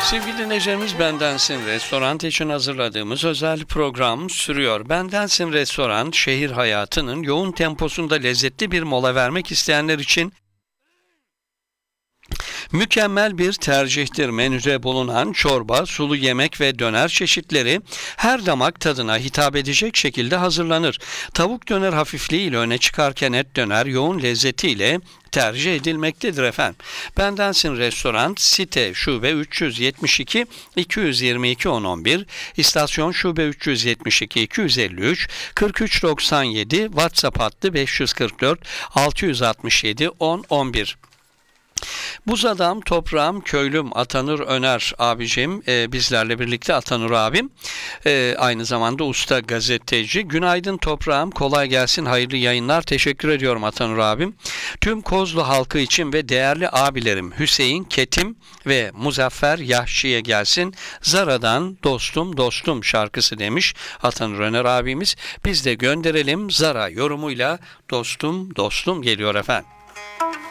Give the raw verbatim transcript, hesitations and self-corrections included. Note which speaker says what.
Speaker 1: Sevgili dinleyicilerimiz, Bendensin Restoran için hazırladığımız özel program sürüyor. Bendensin Restoran, şehir hayatının yoğun temposunda lezzetli bir mola vermek isteyenler için mükemmel bir tercihtir. Menüde bulunan çorba, sulu yemek ve döner çeşitleri her damak tadına hitap edecek şekilde hazırlanır. Tavuk döner hafifliğiyle öne çıkarken et döner yoğun lezzetiyle tercih edilmektedir efendim. Bendensin Restoran, Site Şube üç yüz yetmiş iki iki yüz yirmi iki on on bir, İstasyon Şube üç yüz yetmiş iki iki yüz elli üç kırk üç doksan yedi, WhatsApp hattı beş yüz kırk dört altı yüz altmış yedi on on bir. Buz Adam, Toprağım, Köylüm, Atanur Öner abicim e, bizlerle birlikte. Atanur abim e, aynı zamanda usta gazeteci. Günaydın Toprağım, kolay gelsin, hayırlı yayınlar. Teşekkür ediyorum Atanur abim. Tüm Kozlu halkı için ve değerli abilerim Hüseyin, Ketim ve Muzaffer Yahşi'ye gelsin. Zara'dan dostum dostum şarkısı demiş Atanur Öner abimiz. Biz de gönderelim, Zara yorumuyla dostum dostum geliyor efendim.